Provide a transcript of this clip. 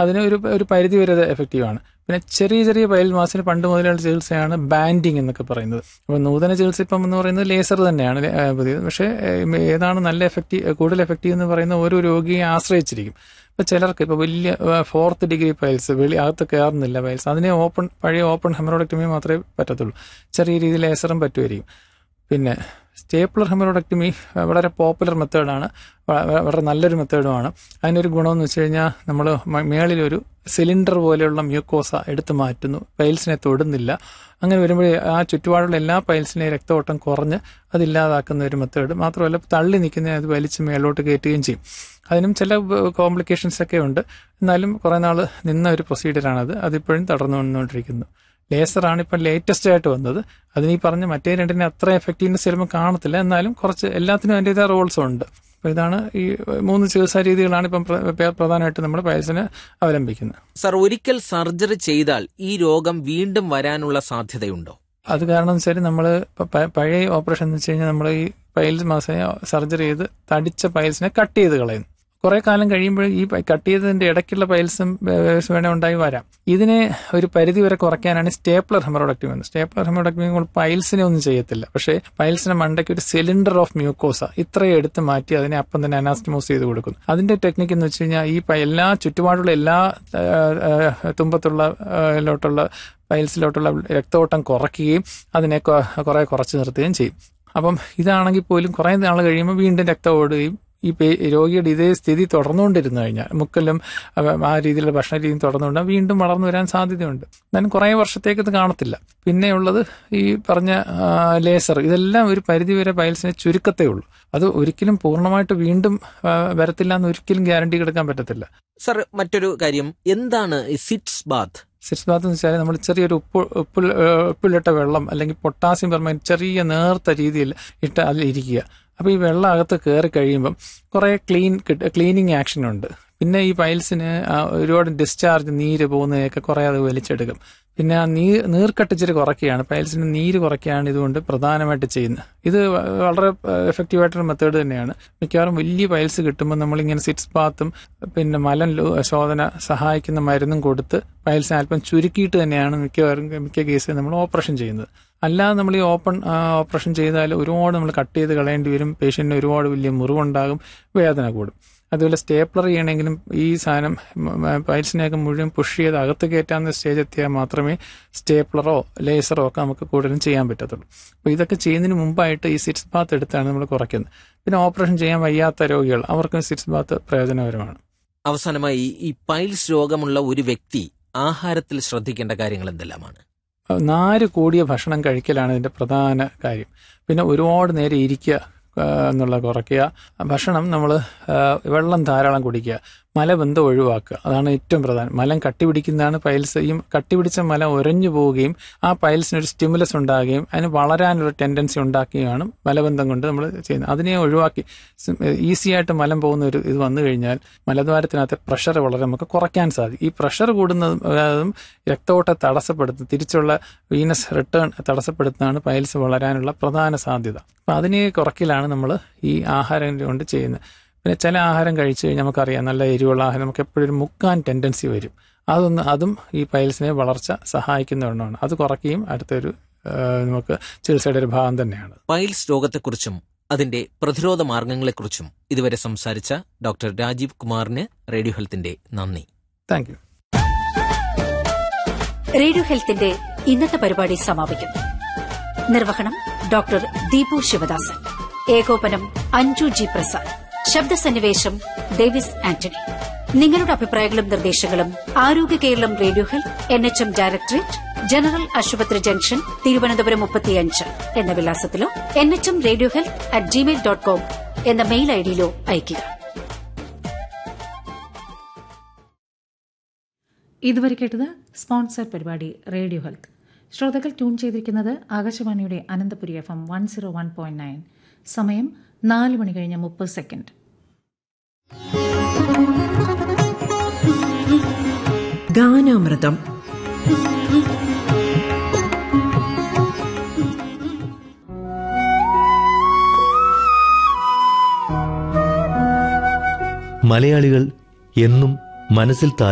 അതിന് ഒരു പരിധി വരെ എഫക്റ്റീവാണ്. പിന്നെ ചെറിയ ചെറിയ പൈൽ മാസിന് പണ്ട് മുതലുള്ള ചികിത്സയാണ് ബാൻഡിങ് എന്നൊക്കെ പറയുന്നത്. അപ്പോൾ നൂതന ചികിത്സ ഇപ്പം എന്ന് പറയുന്നത് ലേസർ തന്നെയാണ് പുതിയത്. പക്ഷേ ഏതാണ് നല്ല കൂടുതൽ എഫക്റ്റീവ് എന്ന് പറയുന്ന ഓരോ രോഗിയെ ആശ്രയിച്ചിരിക്കും. ഇപ്പോൾ ചിലർക്ക് ഇപ്പോൾ വലിയ 4th ഡിഗ്രി പൈൽസ് അകത്ത് കയറുന്നില്ല പൈൽസ്, അതിനെ പഴയ ഓപ്പൺ ഹെമറോഡക്ടമി മാത്രമേ പറ്റത്തുള്ളൂ. ചെറിയ രീതിയിൽ ലേസറും പറ്റുമായിരിക്കും. പിന്നെ സ്റ്റേപ്ലർ ഹെമറോഡക്ടമി വളരെ പോപ്പുലർ മെത്തേഡാണ്, വളരെ നല്ലൊരു മെത്തേഡുമാണ്. അതിനൊരു ഗുണമെന്ന് വെച്ച് കഴിഞ്ഞാൽ നമ്മൾ മേളിലൊരു സിലിണ്ടർ പോലെയുള്ള മ്യൂക്കോസ എടുത്ത് മാറ്റുന്നു, പൈൽസിനെ തൊടുന്നില്ല. അങ്ങനെ വരുമ്പോൾ ആ ചുറ്റുപാടുള്ള എല്ലാ പൈൽസിനെയും രക്തഓട്ടം കുറഞ്ഞ് അതില്ലാതാക്കുന്ന ഒരു മെത്തേഡ്. മാത്രമല്ല തള്ളി നിൽക്കുന്ന അത് വലിച്ച് മേലോട്ട് കയറ്റുകയും ചെയ്യും. അതിനും ചില കോംപ്ലിക്കേഷൻസ് ഒക്കെ ഉണ്ട്, എന്നാലും കുറേ നാൾ നിന്ന ഒരു പ്രൊസീജിയറാണത്. അതിപ്പോഴും തുടർന്നു വന്നുകൊണ്ടിരിക്കുന്നു. ലേസറാണ് ഇപ്പം ലേറ്റസ്റ്റ് ആയിട്ട് വന്നത്. അതിന് ഈ പറഞ്ഞ മറ്റേ രണ്ടിനെ അത്ര എഫക്റ്റീവ്നെസ് ചിലപ്പോൾ കാണത്തില്ല, എന്നാലും കുറച്ച് എല്ലാത്തിനും അതിൻ്റെതായ റോൾസും ഉണ്ട്. അപ്പോൾ ഇതാണ് ഈ 3 ചികിത്സാ രീതികളാണ് ഇപ്പം പ്രധാനമായിട്ട് നമ്മൾ പൈൽസിന് അവലംബിക്കുന്നത്. സർ, ഒരിക്കൽ സർജറി ചെയ്താൽ ഈ രോഗം വീണ്ടും വരാനുള്ള സാധ്യതയുണ്ടോ? അത് കാരണം എന്ന് വെച്ചാൽ നമ്മൾ പഴയ ഓപ്പറേഷൻ എന്ന് വെച്ച് കഴിഞ്ഞാൽ നമ്മൾ ഈ പൈൽസ് മാസിനെ സർജറി ചെയ്ത് തടിച്ച പൈൽസിനെ കട്ട് ചെയ്ത് കളയുന്നു. കുറെ കാലം കഴിയുമ്പോൾ ഈ കട്ട് ചെയ്തതിന്റെ ഇടയ്ക്കുള്ള പൈൽസും വേണേ ഉണ്ടായി വരാം. ഇതിനെ ഒരു പരിധി വരെ കുറയ്ക്കാനാണ് സ്റ്റേപ്ലർ ഹെമറോഡക്ടമി. സ്റ്റേപ്ലർ ഹെമറോഡക്ടമി പൈൽസിനെ ഒന്നും ചെയ്യത്തില്ല, പക്ഷേ പൈൽസിന്റെ മണ്ടയ്ക്ക് ഒരു സിലിണ്ടർ ഓഫ് മ്യൂക്കോസ ഇത്രയും എടുത്ത് മാറ്റി അതിനെ അപ്പം തന്നെ അനാസ്റ്റമോസ് ചെയ്ത് കൊടുക്കുന്നു. അതിന്റെ ടെക്നിക്ക് എന്ന് വെച്ച് കഴിഞ്ഞാൽ ഈ എല്ലാ ചുറ്റുപാടുള്ള എല്ലാ തുമ്പത്തുള്ള പൈൽസിലോട്ടുള്ള രക്തഓട്ടം കുറയ്ക്കുകയും അതിനെ കുറെ കുറച്ച് നിർത്തുകയും ചെയ്യും. അപ്പം ഇതാണെങ്കിൽ പോലും കുറെ നാൾ കഴിയുമ്പോൾ വീണ്ടും രക്തം ഓടുകയും ഈ രോഗിയുടെ ഇതേ സ്ഥിതി തുടർന്നുകൊണ്ടിരുന്നു കഴിഞ്ഞാൽ, മുക്കലും ആ രീതിയിലുള്ള ഭക്ഷണ രീതി തുടർന്നുകൊണ്ടാൽ വീണ്ടും വളർന്നു വരാൻ സാധ്യതയുണ്ട്. എന്നാലും കുറേ വർഷത്തേക്ക് ഇത് കാണത്തില്ല. പിന്നെയുള്ളത് ഈ പറഞ്ഞ ലേസർ, ഇതെല്ലാം ഒരു പരിധി വരെ പൈൽസിനെ ചുരുക്കത്തേ ഉള്ളൂ. അത് ഒരിക്കലും പൂർണ്ണമായിട്ട് വീണ്ടും വരത്തില്ല എന്ന് ഒരിക്കലും ഗ്യാരണ്ടി കൊടുക്കാൻ പറ്റത്തില്ല. സർ, മറ്റൊരു കാര്യം, എന്താണ് സിറ്റ്സ് ബാത്ത്? സിറ്റ്സ് ബാത്ത് എന്ന് വെച്ചാൽ നമ്മൾ ചെറിയൊരു ഉപ്പിലിട്ട വെള്ളം അല്ലെങ്കിൽ പൊട്ടാസ്യം പെർമാനേറ്റ് ചെറിയ നേർത്ത രീതിയിൽ ഇട്ട് അതിൽ ഇരിക്കുക. അപ്പോൾ ഈ വെള്ളം അകത്ത് കയറി കഴിയുമ്പം കുറേ ക്ലീനിങ് ആക്ഷൻ ഉണ്ട്. പിന്നെ ഈ പൈൽസിന് ഒരുപാട് ഡിസ്ചാർജ്, നീര് പോകുന്നതൊക്കെ കുറേ അത് വലിച്ചെടുക്കും. പിന്നെ ആ നീർക്കെട്ട് ഇച്ചിരി കുറയ്ക്കുകയാണ്, പൈൽസിന് നീര് കുറയ്ക്കുകയാണ് ഇതുകൊണ്ട് പ്രധാനമായിട്ട് ചെയ്യുന്നത്. ഇത് വളരെ എഫക്റ്റീവായിട്ടൊരു മെത്തേഡ് തന്നെയാണ്. മിക്കവാറും വലിയ പൈൽസ് കിട്ടുമ്പോൾ നമ്മളിങ്ങനെ സിറ്റ്സ് ബാത്തും പിന്നെ മലം ശോധന സഹായിക്കുന്ന മരുന്നും കൊടുത്ത് പൈൽസിനെ അല്പം ചുരുക്കിയിട്ട് തന്നെയാണ് മിക്ക കേസിൽ നമ്മൾ ഓപ്പറേഷൻ ചെയ്യുന്നത്. അല്ലാതെ നമ്മൾ ഈ ഓപ്പറേഷൻ ചെയ്താൽ ഒരുപാട് നമ്മൾ കട്ട് ചെയ്ത് കളയേണ്ടി വരും, പേഷ്യന്റിന് ഒരുപാട് വലിയ മുറിവുണ്ടാകും, വേദന കൂടും. അതുപോലെ സ്റ്റേപ്ലർ ചെയ്യണമെങ്കിലും ഈ സാധനം പൈൽസിനെയൊക്കെ മുഴുവൻ പുഷ് ചെയ്ത് അകത്ത് കയറ്റാവുന്ന സ്റ്റേജ് എത്തിയാൽ മാത്രമേ സ്റ്റേപ്ലറോ ലേസറോ ഒക്കെ നമുക്ക് കൂടുതലും ചെയ്യാൻ പറ്റത്തുള്ളൂ. അപ്പോൾ ഇതൊക്കെ ചെയ്യുന്നതിന് മുമ്പായിട്ട് ഈ സിറ്റ്സ് ബാത്ത് എടുത്താണ് നമ്മൾ കുറയ്ക്കുന്നത്. പിന്നെ ഓപ്പറേഷൻ ചെയ്യാൻ വയ്യാത്ത രോഗികൾ, അവർക്ക് സിറ്റ്സ് ബാത്ത് പ്രയോജനകരമാണ്. അവസാനമായി, ഈ പൈൽസ് രോഗമുള്ള ഒരു വ്യക്തി ആഹാരത്തിൽ ശ്രദ്ധിക്കേണ്ട കാര്യങ്ങൾ എന്തെല്ലാമാണ്? നാര് കൂടിയ ഭക്ഷണം കഴിക്കലാണ് ഇതിന്റെ പ്രധാന കാര്യം. പിന്നെ ഒരുപാട് നേരം ഇരിക്കുക എന്നുള്ള കുറയ്ക്കുക. ഭക്ഷണം നമ്മൾ വെള്ളം ധാരാളം കുടിക്കുക, മലബന്ധം ഒഴിവാക്കുക, അതാണ് ഏറ്റവും പ്രധാനം. മലം കട്ടിപിടിക്കുന്നതാണ് പൈൽസ്. ഈ കട്ടിപിടിച്ച മലം ഉരഞ്ഞു പോവുകയും ആ പൈൽസിനൊരു സ്റ്റിമുലസ് ഉണ്ടാകുകയും അതിന് വളരാനുള്ള ടെൻഡൻസി ഉണ്ടാക്കുകയാണ് മലബന്ധം കൊണ്ട് നമ്മൾ ചെയ്യുന്നത്. അതിനെ ഒഴിവാക്കി ഈസി ആയിട്ട് മലം പോകുന്ന ഒരു ഇത് വന്നു കഴിഞ്ഞാൽ മലദ്വാരത്തിനകത്തെ പ്രഷർ വളരെ നമുക്ക് കുറയ്ക്കാൻ സാധിക്കും. ഈ പ്രഷർ കൂടുന്നതും രക്തഓട്ടം തടസ്സപ്പെടുത്തും, തിരിച്ചുള്ള വീനസ് റിട്ടേൺ തടസ്സപ്പെടുത്തുന്നതാണ് പൈൽസ് വളരാനുള്ള പ്രധാന സാധ്യത. അപ്പം അതിനെ കുറയ്ക്കലാണ് നമ്മൾ ഈ ആഹാരം കൊണ്ട് ചെയ്യുന്നത്. പിന്നെ ചില ആഹാരം കഴിച്ചു കഴിഞ്ഞാൽ നമുക്കറിയാം, നല്ല എരിവുള്ള ആഹാരം നമുക്ക് എപ്പോഴും മുക്കാൻ ടെൻഡൻസി വരും. അതും ഈ പൈൽസിനെ വളർച്ച സഹായിക്കുന്ന ഒന്നാണ്. അത് കുറയ്ക്കുകയും അടുത്തൊരു നമുക്ക് ചികിത്സയുടെ ഒരു ഭാഗം തന്നെയാണ്. പൈൽസ് രോഗത്തെക്കുറിച്ചും അതിന്റെ പ്രതിരോധ മാർഗങ്ങളെക്കുറിച്ചും ഇതുവരെ സംസാരിച്ച ഡോക്ടർ രാജീവ് കുമാറിന് റേഡിയോ ഹെൽത്തിന്റെ നന്ദി. Thank you. റേഡിയോ ഹെൽത്തിന്റെ ഇന്നത്തെ പരിപാടി സമാപിക്കുന്നു. നിർവഹണം ഡോക്ടർ ദീപു ശിവദാസൻ, ഏകോപനം അഞ്ജു ജി പ്രസാദ്, ശബ്ദസന്നിവേശം ഡേവിസ് ആന്റണി. നിങ്ങളുടെ അഭിപ്രായങ്ങളും നിർദ്ദേശങ്ങളും ആരോഗ്യ Keralam radio health NHM directorate, general ആശുപത്രി ജംഗ്ഷൻ, തിരുവനന്തപുരം 35 എന്ന വിലാസത്തിലോ NHM റേഡിയോ health@gmail.com എന്ന മെയിൽ ഐഡിയിലോ അയയ്ക്കുക. ഇതുവരെ കേട്ടത് സ്പോൺസർ പരിപാടി റേഡിയോ ഹെൽത്ത്. ശ്രോതാക്കൾ ട്യൂൺ ചെയ്തിരിക്കുന്നത് ആകാശവാണിയുടെ അനന്തപുരി FM 101.9. സമയം 4 മണി കഴിഞ്ഞ് 30 സെക്കൻഡ്. ഗാനാമൃതം. മലയാളികൾ എന്നും മനസ്സിൽ